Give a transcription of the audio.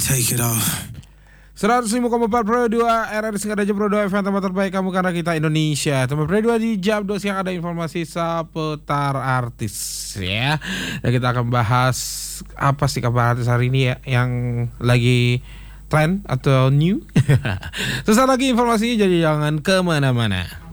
take it off. 105,4 Pro 2 RRI Singaraja Pro 2 FM, tempat terbaik kamu karena kita Indonesia. Tempat Pro 2 di jam 2 siang ada informasi seputar artis ya. Dan kita akan bahas apa sih kabar artis hari ini ya yang lagi trend atau new. Sesaat lagi informasinya, jadi jangan kemana-mana.